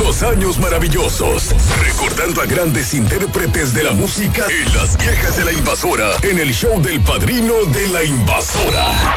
Los años maravillosos. Recordando a grandes intérpretes de la música en Las Viejas de la Invasora. En el show del Padrino de la Invasora.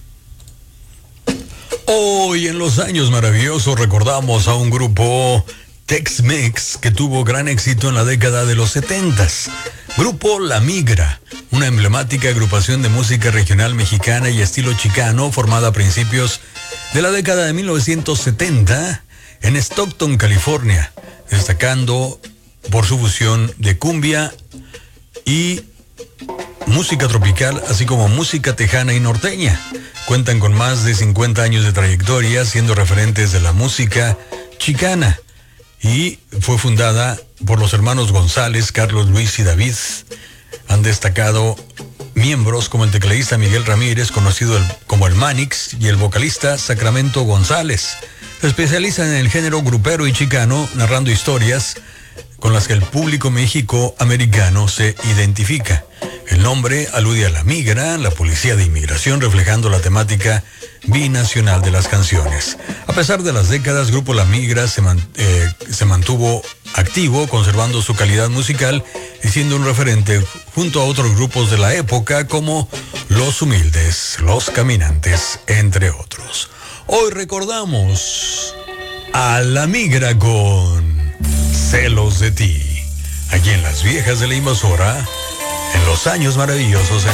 Hoy en Los Años Maravillosos recordamos a un grupo Tex-Mex que tuvo gran éxito en la década de los 70s. Grupo La Migra, una emblemática agrupación de música regional mexicana y estilo chicano formada a principios de la década de 1970 en Stockton, California, destacando por su fusión de cumbia y música tropical, así como música tejana y norteña. Cuentan con más de 50 años de trayectoria, siendo referentes de la música chicana, y fue fundada por los hermanos González, Carlos, Luis y David. Han destacado miembros como el tecladista Miguel Ramírez, conocido como el Manix, y el vocalista Sacramento González. Se especializan en el género grupero y chicano, narrando historias con las que el público mexicoamericano se identifica. El nombre alude a la migra, la policía de inmigración, reflejando la temática binacional de las canciones. A pesar de las décadas, Grupo La Migra se mantuvo activo, conservando su calidad musical y siendo un referente junto a otros grupos de la época como Los Humildes, Los Caminantes, entre otros. Hoy recordamos a La Migra con Celos de ti, aquí en Las Viejas de la Invasora, en Los Años Maravillosos.